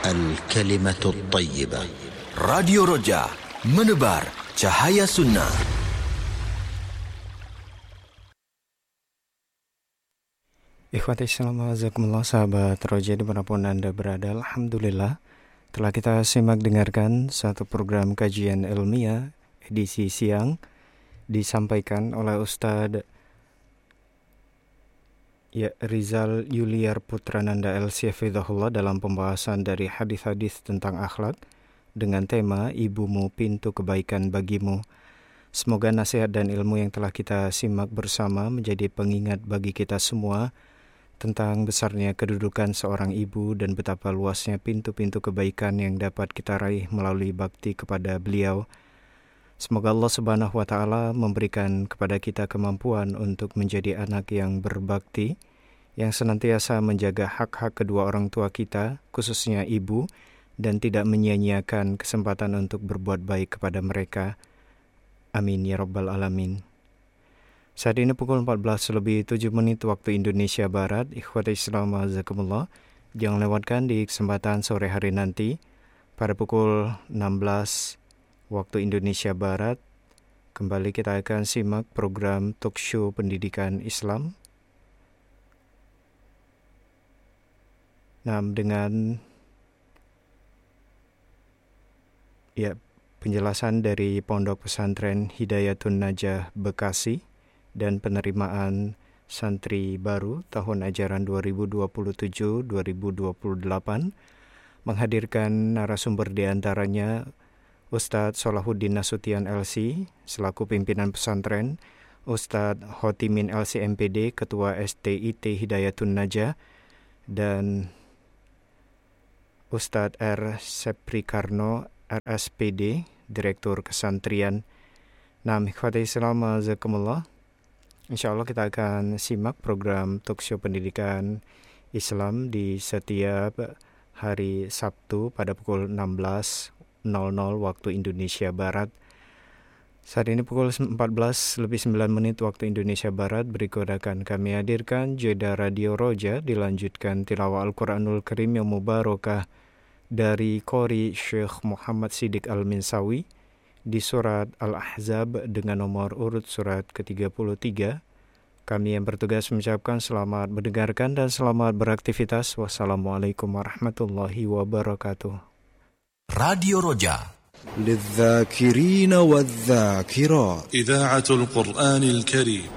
الكلمة الطيبة. Radio Roja, menebar cahaya sunnah. Ikhwati Islam, azakumullah, sahabat Roja dimanapun Anda berada. Alhamdulillah telah kita simak dengarkan satu program kajian ilmiah edisi siang disampaikan oleh Ustadz Rizal Yuliar Putrananda LC Hafizahullah dalam pembahasan dari hadis-hadis tentang akhlak dengan tema Ibumu Pintu Kebaikan Bagimu. Semoga nasihat dan ilmu yang telah kita simak bersama menjadi pengingat bagi kita semua tentang besarnya kedudukan seorang ibu dan betapa luasnya pintu-pintu kebaikan yang dapat kita raih melalui bakti kepada beliau. Semoga Allah Subhanahu wa Ta'ala memberikan kepada kita kemampuan untuk menjadi anak yang berbakti, yang senantiasa menjaga hak-hak kedua orang tua kita, khususnya ibu, dan tidak menyia-nyiakan kesempatan untuk berbuat baik kepada mereka. Amin ya Rabbal Alamin. Saat ini pukul 14:07 waktu Indonesia Barat. Ikhwati Islam azakumullah, jangan lewatkan di kesempatan sore hari nanti pada pukul 16 waktu Indonesia Barat. Kembali kita akan simak program talkshow pendidikan Islam. Nah, dengan penjelasan dari Pondok Pesantren Hidayatun Najah Bekasi dan penerimaan santri baru tahun ajaran 2027-2028, menghadirkan narasumber di antaranya Ustadz Solahuddin Nasution LC selaku pimpinan pesantren, Ustadz Hotimin LC MPD Ketua STIT Hidayatun Najah, dan Ustadz R. Seprikarno RSPD Direktur Kesantrian. Nah, ikhwati Islam azakumullah, insyaallah kita akan simak program talkshow pendidikan Islam di setiap hari Sabtu pada pukul 16.00 waktu Indonesia Barat. Saat ini pukul 14:09 waktu Indonesia Barat. Berikut akan kami hadirkan jeda Radio Roja, dilanjutkan tilawah Al-Quranul Karim yang mubarakah dari Qori Syekh Muhammad Siddiq Al-Minsawi di surat Al-Ahzab dengan nomor urut surat ke-33. Kami yang bertugas mengucapkan selamat mendengarkan dan selamat beraktivitas. Wassalamualaikum warahmatullahi wabarakatuh. Radio Roja, للذاكرين والذاكرات. إذاعة القرآن الكريم.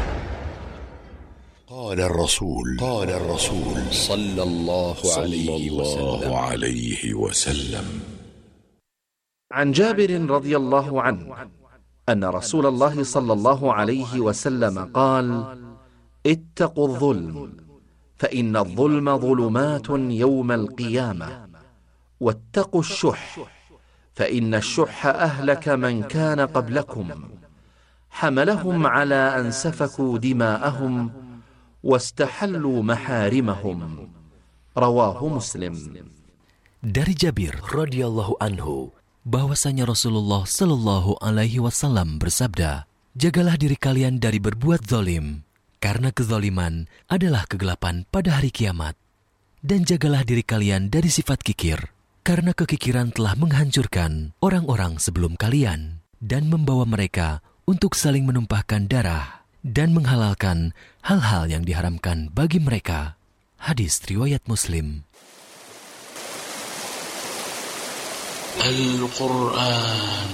قال الرسول صلى الله عليه وسلم عن جابر رضي الله عنه أن رسول الله صلى الله عليه وسلم قال: اتقوا الظلم فإن الظلم ظلمات يوم القيامة، واتقوا الشح فإن الشح أهلك من كان قبلكم، حملهم على أن سفكوا دماءهم واستحلوا محارمهم. رواه مسلم. dari Jabir radhiyallahu anhu bahwasanya Rasulullah Shallallahu Alaihi Wasallam bersabda, jagalah diri kalian dari berbuat zalim, karena kezaliman adalah kegelapan pada hari kiamat. Dan jagalah diri kalian dari sifat kikir, karena kekikiran telah menghancurkan orang-orang sebelum kalian dan membawa mereka untuk saling menumpahkan darah dan menghalalkan hal-hal yang diharamkan bagi mereka. Hadis riwayat Muslim. Al-Quran